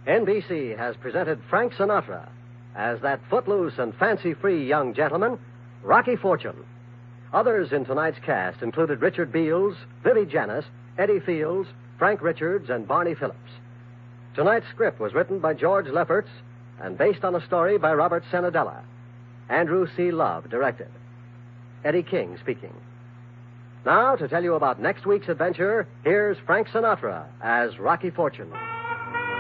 NBC has presented Frank Sinatra as that footloose and fancy-free young gentleman, Rocky Fortune. Others in tonight's cast included Richard Beals, Billy Janis, Eddie Fields, Frank Richards, and Barney Phillips. Tonight's script was written by George Lefferts and based on a story by Robert Senadella. Andrew C. Love directed. Eddie King speaking. Now, to tell you about next week's adventure, here's Frank Sinatra as Rocky Fortune.